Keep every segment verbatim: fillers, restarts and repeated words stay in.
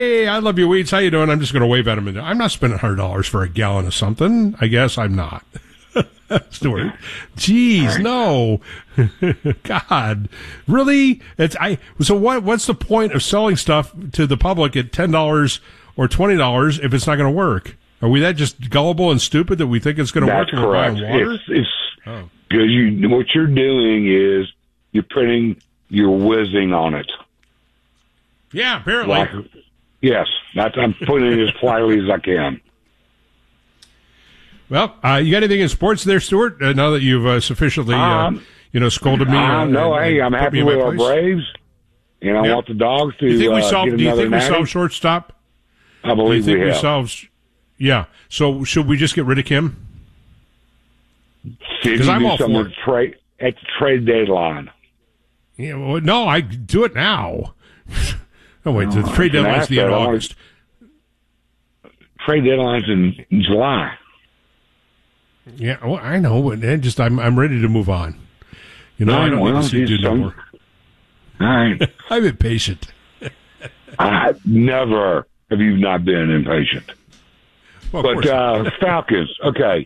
Hey, I love you, Weeds. How you doing? I'm just going to wave at him. And I'm not spending one hundred dollars for a gallon of something. I guess I'm not. Stuart. Jeez, no. God. Really? It's I so what what's the point of selling stuff to the public at ten dollars or twenty dollars if it's not going to work? Are we that just gullible and stupid that we think it's going to work? That's correct. Water? It's, it's oh. Because you, what you're doing is you're putting your whizzing on it. Yeah, apparently. Like, yes, that's, I'm putting it as politely as I can. Well, uh, you got anything in sports there, Stuart? Uh, now that you've uh, sufficiently, uh, um, you know, scolded me. Uh, uh, no, and, hey, I'm and happy with our Braves, and I yep. want the Dogs to. You think we uh, solved? get Do you think we natty? solved shortstop? I believe Do you think we we have. solved? Yeah. So should we just get rid of Kim? Because I'm all for it. Trade, at the trade deadline. Yeah. Well, no, I do it now. Oh wait, the trade deadline's the end of August. Trade deadline's in, in July. Yeah, well, I know, but then just I'm I'm ready to move on. You know, no, I don't well, need to see you no more. All right, I'm impatient. I never have you not been impatient. Well, but uh, Falcons, okay.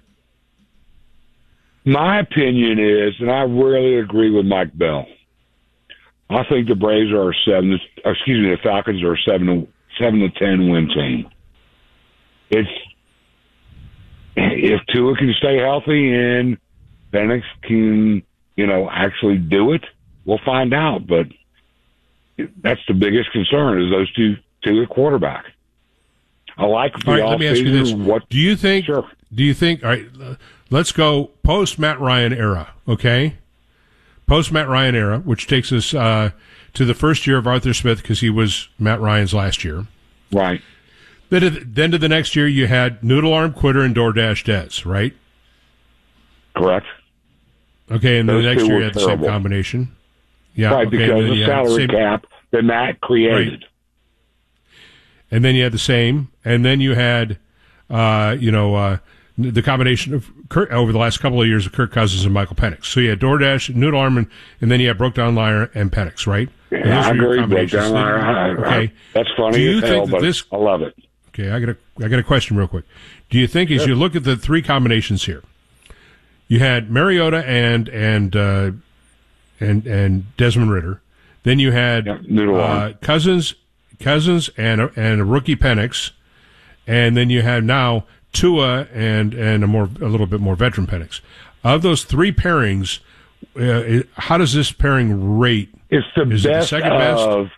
My opinion is, and I really agree with Mike Bell. I think the Braves are a seven. Excuse me, the Falcons are a seven, seven to ten win team. It's if Tua can stay healthy and Penix can, you know, actually do it, we'll find out. But that's the biggest concern is those two two at quarterback. I like the all right, let me ask you this: what, Do you think? Sure. Do you think? All right, let's go post Matt Ryan era. Okay, post Matt Ryan era, which takes us uh, to the first year of Arthur Smith because he was Matt Ryan's last year. Right. Then, then to the next year, you had Noodle Arm, Quitter, and DoorDash Dez, right? Correct. Okay, and then Those the next year you had terrible. the same combination. Yeah, right, okay, because the salary same, cap that Matt created. Right. And then you had the same, and then you had, uh, you know, uh, the combination of Kirk, over the last couple of years of Kirk Cousins and Michael Penix. So you had DoorDash, Noodle Arm, and, and then you had Broke Down Liar and Penix, right? Yeah, I agree. Broke Down Liar. Okay, that's funny Do you as hell, think but this, I love it. Okay, I got a I got a question real quick. Do you think as sure. you look at the three combinations here, you had Mariota and and uh, and and Desmond Ridder, then you had yeah, uh, Cousins, Cousins and a, and a rookie Penix, and then you have now Tua and and a more a little bit more veteran Penix. Of those three pairings, uh, how does this pairing rate? It's the Is best it the second best? of.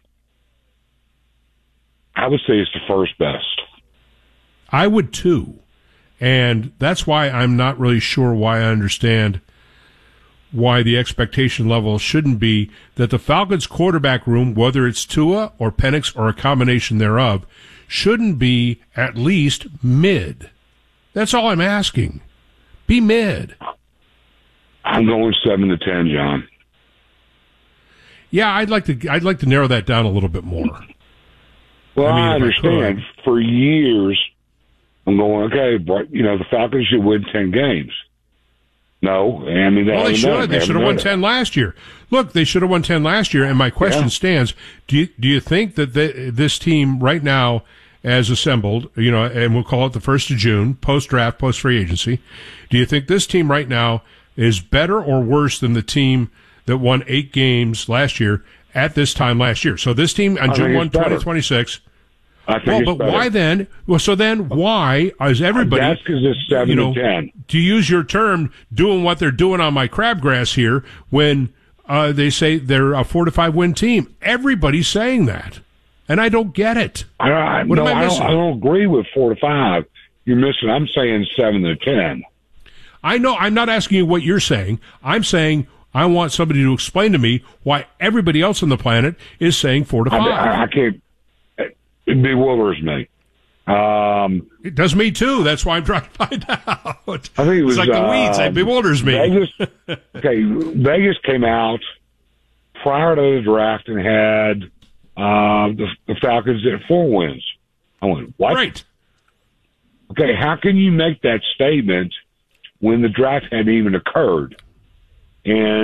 I would say it's the first best. I would too. And that's why I'm not really sure why I understand why the expectation level shouldn't be that the Falcons quarterback room, whether it's Tua or Penix or a combination thereof, shouldn't be at least mid. That's all I'm asking. Be mid. I'm going seven to ten, John. Yeah, I'd like to I'd like to narrow that down a little bit more. Well, I, mean, I understand. I For years, I'm going, okay, but, you know, the Falcons should win ten games. No, I mean, they well, they should. They, they should have won it. ten last year. Look, they should have won ten last year. And my question yeah. stands: Do you do you think that the, this team right now, as assembled, you know, and we'll call it the first of June, post draft, post free agency, do you think this team right now is better or worse than the team that won eight games last year at this time last year? So this team on I June first, twenty twenty-six. I think well, it's but better. why then? Well, so then why is everybody? That's because it's seven you know, to ten. To use your term, doing what they're doing on my crabgrass here when uh, they say they're a four to five win team. Everybody's saying that, and I don't get it. I, I, what no, am I missing? I don't, I don't agree with four to five. You're missing. I'm saying seven to ten. I know. I'm not asking you what you're saying. I'm saying I want somebody to explain to me why everybody else on the planet is saying four to five. I, I, I can't. It bewilders me. Um, it does me too. That's why I'm trying to find out. I think it was it's like the weeds. Uh, it bewilders me. Vegas, okay, Vegas came out prior to the draft and had uh, the, the Falcons at four wins. I went, what? Right. Okay, how can you make that statement when the draft hadn't even occurred? And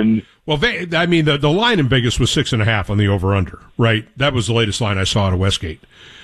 Well, I mean, the, the line in Vegas was six and a half on the over-under, right? That was the latest line I saw out of Westgate.